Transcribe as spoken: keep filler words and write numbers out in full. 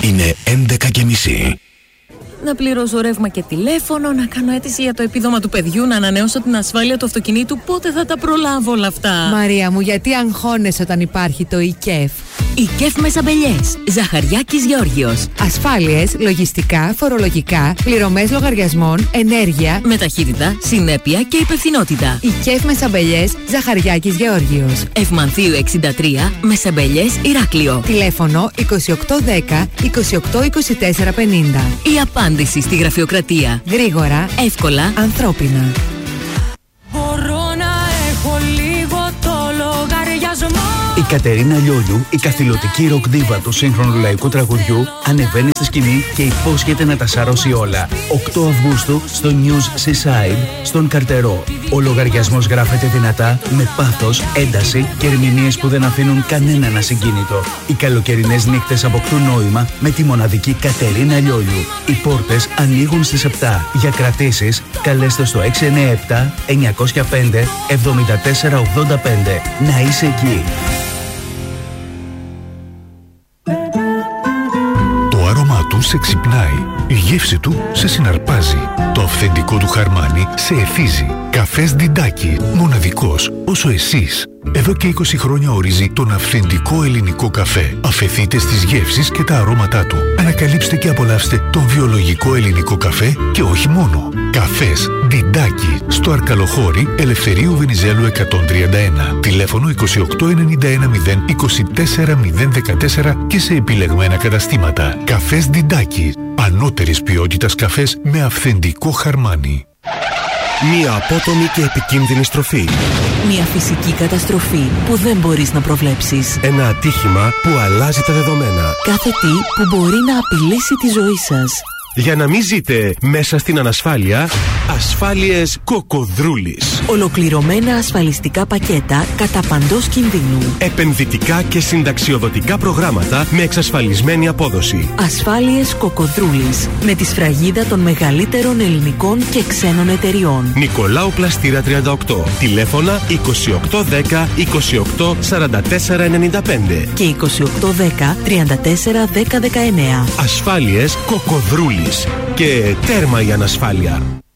Είναι έντεκα και μισή. Να πληρώσω ρεύμα και τηλέφωνο, να κάνω αίτηση για το επίδομα του παιδιού, να ανανεώσω την ασφάλεια του αυτοκινήτου. Πότε θα τα προλάβω όλα αυτά? Μαρία μου, γιατί αγχώνεσαι όταν υπάρχει το ΙΚΕΦ? ΙΚΕΦ Μεσαμπελιές, Ζαχαριάκης Γεώργιος. Ασφάλειες, λογιστικά, φορολογικά, πληρωμές λογαριασμών, ενέργεια, με ταχύτητα, συνέπεια και υπευθυνότητα. ΙΚΕΦ Μεσαμπελιές, Ζαχαριάκης Γεώργιος. Ευμανθίου εξήντα τρία, Μεσαμπελιές, Ηράκλειο. Τηλέφωνο είκοσι οκτώ δέκα είκοσι οκτώ είκοσι τέσσερα πενήντα. Η απάντηση στη γραφειοκρατία. Γρήγορα, εύκολα, ανθρώπινα. Μπορώ να έχω λίγο το λογαριασμό. Η Κατερίνα Λιόλιου, η καθηλωτική ροκ δίβα του σύγχρονου λαϊκού τραγουδιού, ανεβαίνει στη σκηνή και υπόσχεται να τα σαρώσει όλα. οκτώ Αυγούστου στο News Seaside, στον Καρτερό. Ο λογαριασμός γράφεται δυνατά, με πάθος, ένταση και ερμηνείες που δεν αφήνουν κανέναν ασυγκίνητο. Οι καλοκαιρινές νύχτες αποκτούν νόημα με τη μοναδική Κατερίνα Λιόλιου. Οι πόρτες ανοίγουν στις επτά. Για κρατήσεις, καλέστε στο έξι εννιά επτά εννιά πέντε εβδομήντα τέσσερα ογδόντα πέντε. Να είσαι εκεί. Το άρωμά του σε ξυπνάει. Η γεύση του σε συναρπάζει. Το αυθεντικό του χαρμάνι σε εθίζει. Καφές Διντάκι. Μοναδικός όσο εσείς. Εδώ και είκοσι χρόνια ορίζει τον αυθεντικό ελληνικό καφέ. Αφεθείτε στις γεύσεις και τα αρώματά του. Ανακαλύψτε και απολαύστε τον βιολογικό ελληνικό καφέ και όχι μόνο. Καφές Διντάκι. Στο Αρκαλοχώρι Ελευθερίου Βενιζέλου εκατόν τριάντα ένα. Τηλέφωνο είκοσι οκτώ ενενήντα ένα μηδέν είκοσι τέσσερα μηδέν δεκατέσσερα και σε επιλεγμένα καταστήματα. Καφές Διντάκι. Ανώτερης ποιότητας καφές με αυθεντικό χαρμάνι. Μία απότομη και επικίνδυνη στροφή. Μια φυσική καταστροφή που δεν μπορείς να προβλέψεις. Ένα ατύχημα που αλλάζει τα δεδομένα. Κάθε τι που μπορεί να απειλήσει τη ζωή σας. Για να μην ζείτε μέσα στην ανασφάλεια, ασφάλειες Κοκοδρούλης. Ολοκληρωμένα ασφαλιστικά πακέτα κατά παντός κινδύνου. Επενδυτικά και συνταξιοδοτικά προγράμματα με εξασφαλισμένη απόδοση. Ασφάλειες Κοκοδρούλης. Με τη σφραγίδα των μεγαλύτερων ελληνικών και ξένων εταιριών. Νικολάου Πλαστήρα τριάντα οκτώ. Τηλέφωνα είκοσι οκτώ δέκα είκοσι οκτώ σαράντα τέσσερα ενενήντα πέντε και είκοσι οκτώ δέκα τριάντα τέσσερα δέκα δεκαεννέα. Ασφάλειες Κοκοδρούλης. Και τέρμα η ανασφάλεια.